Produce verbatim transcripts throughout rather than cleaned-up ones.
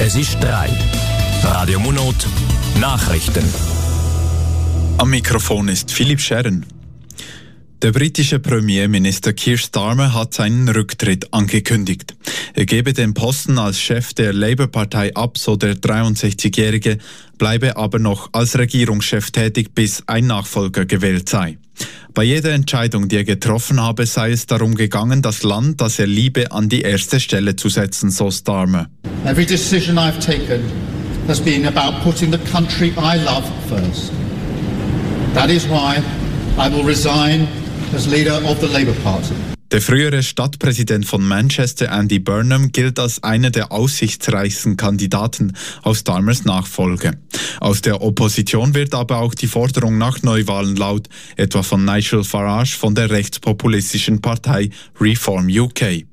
Es ist drei. Radio Monot, Nachrichten. Am Mikrofon ist Philipp Scherren. Der britische Premierminister Keir Starmer hat seinen Rücktritt angekündigt. Er gebe den Posten als Chef der Labour-Partei ab, so der dreiundsechzigjährige, bleibe aber noch als Regierungschef tätig, bis ein Nachfolger gewählt sei. Bei jeder Entscheidung, die er getroffen habe, sei es darum gegangen, das Land, das er liebe, an die erste Stelle zu setzen, so Starmer. Every decision I've taken has been about putting the country I love first. That is why I will resign as leader of the Labour Party. Der frühere Stadtpräsident von Manchester, Andy Burnham, gilt als einer der aussichtsreichsten Kandidaten auf Starmers Nachfolge. Aus der Opposition wird aber auch die Forderung nach Neuwahlen laut, etwa von Nigel Farage von der rechtspopulistischen Partei Reform U K.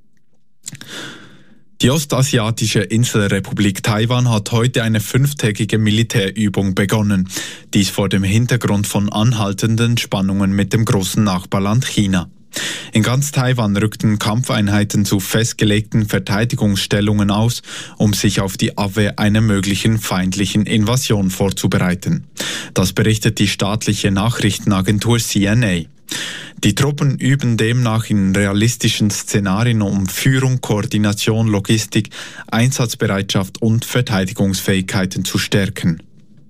Die ostasiatische Inselrepublik Taiwan hat heute eine fünftägige Militärübung begonnen. Dies vor dem Hintergrund von anhaltenden Spannungen mit dem großen Nachbarland China. In ganz Taiwan rückten Kampfeinheiten zu festgelegten Verteidigungsstellungen aus, um sich auf die Abwehr einer möglichen feindlichen Invasion vorzubereiten. Das berichtet die staatliche Nachrichtenagentur C N A. Die Truppen üben demnach in realistischen Szenarien um Führung, Koordination, Logistik, Einsatzbereitschaft und Verteidigungsfähigkeiten zu stärken.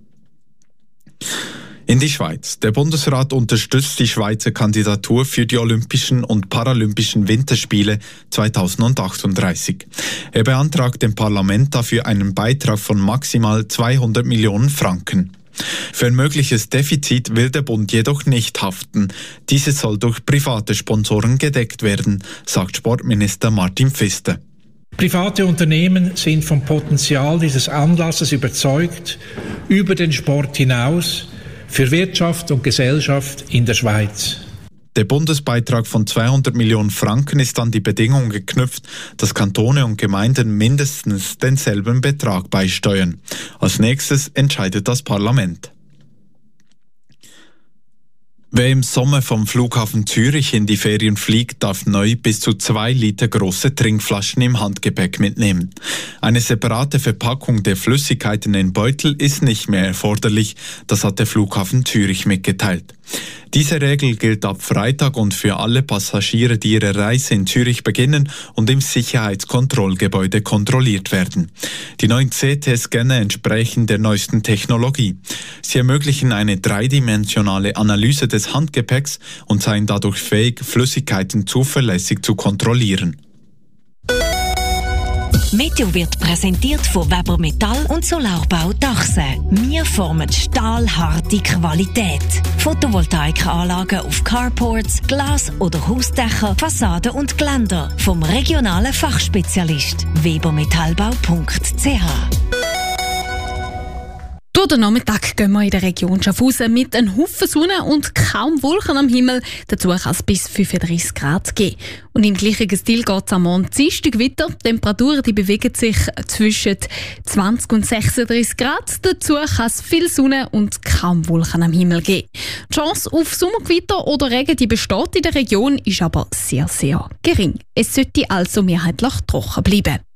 In die Schweiz. Der Bundesrat unterstützt die Schweizer Kandidatur für die Olympischen und Paralympischen Winterspiele zweitausendachtunddreißig. Er beantragt dem Parlament dafür einen Beitrag von maximal zweihundert Millionen Franken. Für ein mögliches Defizit will der Bund jedoch nicht haften. Dieses soll durch private Sponsoren gedeckt werden, sagt Sportminister Martin Pfister. Private Unternehmen sind vom Potenzial dieses Anlasses überzeugt, über den Sport hinaus, für Wirtschaft und Gesellschaft in der Schweiz. Der Bundesbeitrag von zweihundert Millionen Franken ist an die Bedingung geknüpft, dass Kantone und Gemeinden mindestens denselben Betrag beisteuern. Als nächstes entscheidet das Parlament. Wer im Sommer vom Flughafen Zürich in die Ferien fliegt, darf neu bis zu zwei Liter große Trinkflaschen im Handgepäck mitnehmen. Eine separate Verpackung der Flüssigkeiten in Beutel ist nicht mehr erforderlich, das hat der Flughafen Zürich mitgeteilt. Diese Regel gilt ab Freitag und für alle Passagiere, die ihre Reise in Zürich beginnen und im Sicherheitskontrollgebäude kontrolliert werden. Die neuen C T-Scanner entsprechen der neuesten Technologie. Sie ermöglichen eine dreidimensionale Analyse des Handgepäcks und seien dadurch fähig, Flüssigkeiten zuverlässig zu kontrollieren. Meteo wird präsentiert von Weber Metall und Solarbau Dachse. Wir formen stahlharte Qualität. Photovoltaikanlagen auf Carports, Glas- oder Hausdächer, Fassaden und Geländer. Vom regionalen Fachspezialist webermetallbau punkt c h. Durch den Nachmittag gehen wir in der Region Schaffhausen mit einem Haufen Sonne und kaum Wolken am Himmel. Dazu kann es bis fünfunddreißig Grad geben. Und im gleichen Stil geht es am Morgen Dienstag weiter. Die Temperaturen die bewegen sich zwischen zwanzig und sechsunddreißig Grad. Dazu kann es viel Sonne und kaum Wolken am Himmel geben. Die Chance auf Sommergewitter oder Regen die besteht in der Region, ist aber sehr, sehr gering. Es sollte also mehrheitlich trocken bleiben.